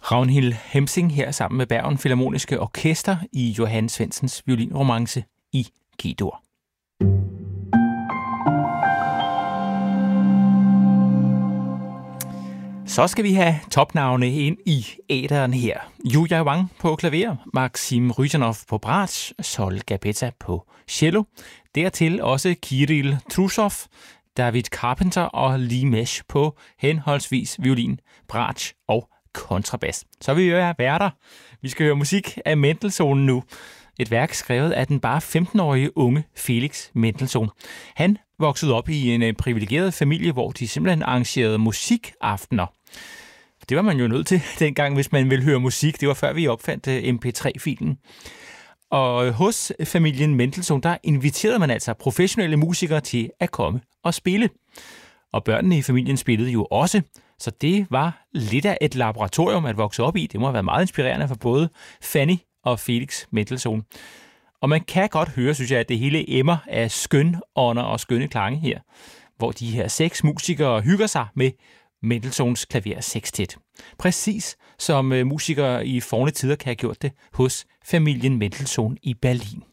Ragnhild Hemsing her sammen med Bergen Filharmoniske Orkester i Johannes Svendsens violinromance i G-dur. Så skal vi have topnavne ind i æteren her. Yuya Wang på klaver, Maxim Ryzhanov på bratsch, Sol Gabetta på cello. Dertil også Kirill Trusov, David Carpenter og Lee Mesh på henholdsvis violin, bratsch og kontrabas. Så vil vi være værter. Vi skal høre musik af Mendelssohn nu. Et værk skrevet af den bare 15-årige unge Felix Mendelssohn. Han voksede op i en privilegeret familie, hvor de simpelthen arrangerede musikaftener. Det var man jo nødt til dengang, hvis man ville høre musik. Det var før vi opfandt MP3-filen. Og hos familien Mendelssohn, der inviterede man altså professionelle musikere til at komme og spille. Og børnene i familien spillede jo også, så det var lidt af et laboratorium at vokse op i. Det må have været meget inspirerende for både Fanny og Felix Mendelssohn. Og man kan godt høre, synes jeg, at det hele emmer af skønånder og skønne klange her, hvor de her 6 musikere hygger sig med Mendelssohns klaversextet. Præcis som musikere i forne tider kan have gjort det hos familien Mendelssohn i Berlin.